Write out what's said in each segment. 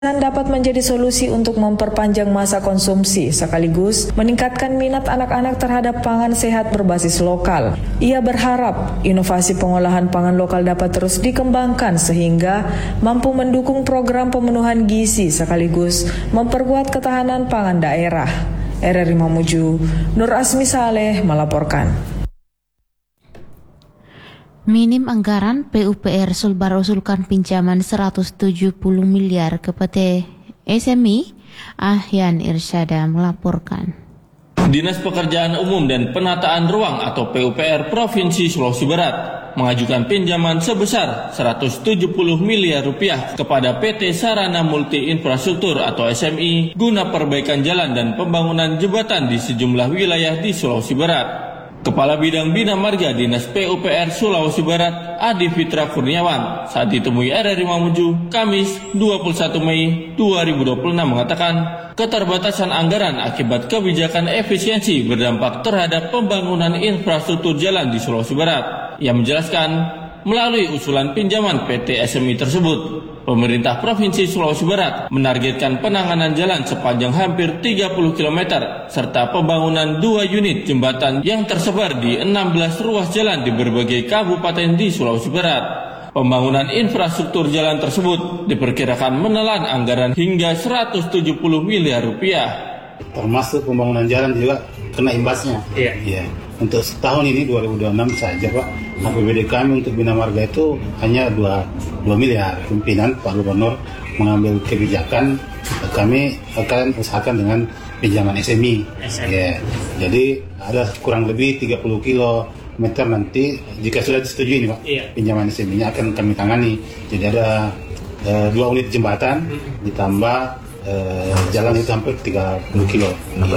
dapat menjadi solusi untuk memperpanjang masa konsumsi sekaligus meningkatkan minat anak-anak terhadap pangan sehat berbasis lokal. Ia berharap inovasi pengolahan pangan lokal dapat terus dikembangkan sehingga mampu mendukung program pemenuhan gizi sekaligus memperkuat ketahanan pangan daerah. RRI Mamuju, Nur Asmi Saleh melaporkan. Minim anggaran, PUPR Sulbar usulkan pinjaman 170 miliar ke PT SMI. Ahyan Irsyada melaporkan. Dinas Pekerjaan Umum dan Penataan Ruang atau PUPR Provinsi Sulawesi Barat mengajukan pinjaman sebesar 170 miliar rupiah kepada PT Sarana Multi Infrastruktur atau SMI guna perbaikan jalan dan pembangunan jembatan di sejumlah wilayah di Sulawesi Barat. Kepala Bidang Bina Marga Dinas PUPR Sulawesi Barat, Adi Fitra Kurniawan, saat ditemui RRI Mamuju, Kamis 21 Mei 2026 mengatakan, keterbatasan anggaran akibat kebijakan efisiensi berdampak terhadap pembangunan infrastruktur jalan di Sulawesi Barat. Ia menjelaskan, melalui usulan pinjaman PT SMI tersebut, pemerintah Provinsi Sulawesi Barat menargetkan penanganan jalan sepanjang hampir 30 km serta pembangunan 2 unit jembatan yang tersebar di 16 ruas jalan di berbagai kabupaten di Sulawesi Barat. Pembangunan infrastruktur jalan tersebut diperkirakan menelan anggaran hingga 170 miliar rupiah. Termasuk pembangunan jalan juga kena imbasnya. Iya. Untuk setahun ini 2026 saja Pak, APBD kami untuk Bina Marga itu hanya 2 miliar. Pimpinan Pak Gubernur mengambil kebijakan, kami akan usahakan dengan pinjaman SMI. Ya. Jadi ada kurang lebih 30 kilometer nanti jika sudah disetujui ini Pak, pinjaman SMI-nya akan kami tangani. Jadi ada 2 unit jembatan ditambah jalan itu hampir 30 kilo,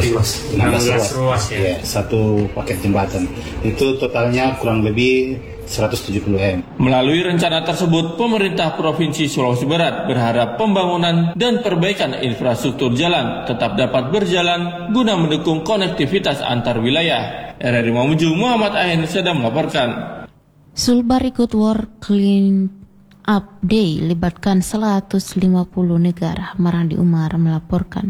16 ruas ya. Satu paket jembatan itu totalnya kurang lebih 170 M. Melalui rencana tersebut, pemerintah Provinsi Sulawesi Barat berharap pembangunan dan perbaikan infrastruktur jalan tetap dapat berjalan guna mendukung konektivitas antar wilayah. RRI Mamuju, Muhammad Ahyan sedang melaporkan. Sulbar ikut World Clean Up Day libatkan 150 negara. Marandi Umar melaporkan.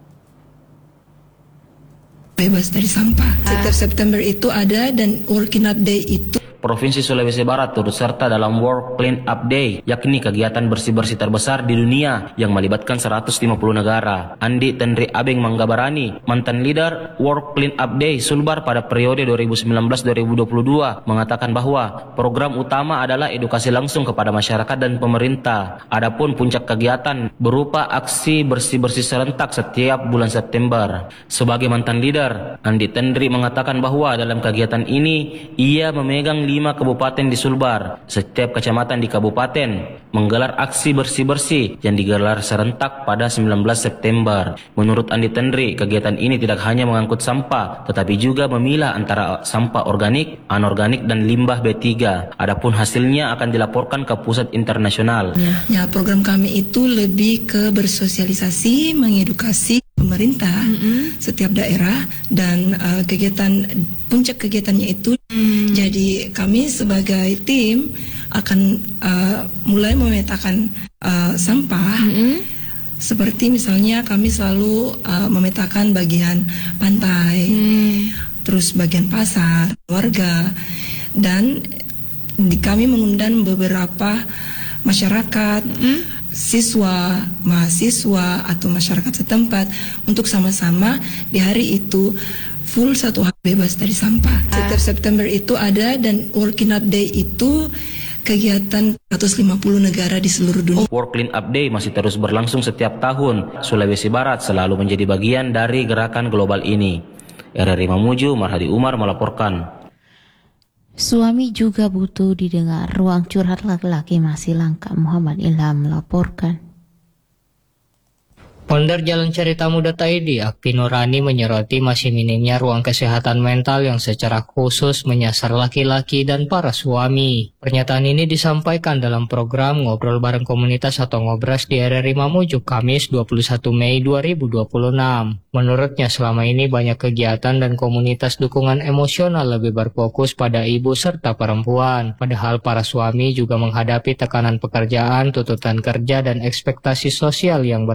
Bebas dari sampah. Setiap September itu ada dan World Clean Up Day itu Provinsi Sulawesi Barat turut serta dalam World Clean Up Day, yakni kegiatan bersih-bersih terbesar di dunia yang melibatkan 150 negara. Andi Tendri Abeng Manggabarani, mantan leader World Clean Up Day Sulbar pada periode 2019-2022, mengatakan bahwa program utama adalah edukasi langsung kepada masyarakat dan pemerintah. Adapun puncak kegiatan berupa aksi bersih-bersih serentak setiap bulan September. Sebagai mantan leader, Andi Tendri mengatakan bahwa dalam kegiatan ini ia memegang 5 kabupaten di Sulbar. Setiap kecamatan di kabupaten menggelar aksi bersih-bersih yang digelar serentak pada 19 September. Menurut Andi Tendri, kegiatan ini tidak hanya mengangkut sampah, tetapi juga memilah antara sampah organik, anorganik, dan limbah B3. Adapun hasilnya akan dilaporkan ke pusat internasional. Ya, program kami itu lebih ke bersosialisasi, mengedukasi pemerintah setiap daerah dan puncak kegiatannya itu. Jadi kami sebagai tim akan mulai memetakan sampah. Seperti misalnya kami selalu memetakan bagian pantai, terus bagian pasar, warga, dan kami mengundang beberapa masyarakat, siswa, mahasiswa atau masyarakat setempat untuk sama-sama di hari itu full 1 hari bebas dari sampah. Setiap September itu ada dan World Clean Up Day itu kegiatan 150 negara di seluruh dunia. World Clean Up Day masih terus berlangsung setiap tahun. Sulawesi Barat selalu menjadi bagian dari gerakan global ini. RRI Mamuju, Marhadi Umar melaporkan. Suami juga butuh didengar. Ruang curhat laki-laki masih langka. Muhammad Ilham melaporkan. Founder Jalan Ceritamu.id, Akti Nurani menyoroti masih minimnya ruang kesehatan mental yang secara khusus menyasar laki-laki dan para suami. Pernyataan ini disampaikan dalam program Ngobrol Bareng Komunitas atau Ngobras di RRI Mamuju, Kamis 21 Mei 2026. Menurutnya selama ini banyak kegiatan dan komunitas dukungan emosional lebih berfokus pada ibu serta perempuan. Padahal para suami juga menghadapi tekanan pekerjaan, tuntutan kerja, dan ekspektasi sosial yang